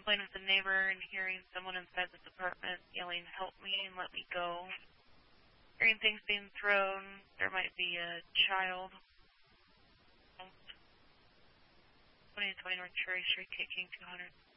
playing with the neighbor and hearing someone inside this apartment yelling, "Help me," and "Let me go." Hearing things being thrown. There might be a child. 2020 North Cherry Street, King 200.